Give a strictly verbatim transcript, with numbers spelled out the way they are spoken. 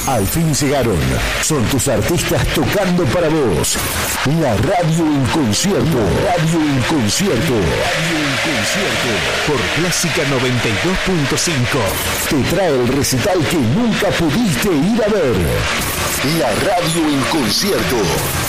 Al fin llegaron. Son tus artistas tocando para vos. La radio en concierto. Radio en concierto. Radio en concierto. Por Clásica noventa y dos punto cinco. Te trae el recital que nunca pudiste ir a ver. La radio en concierto.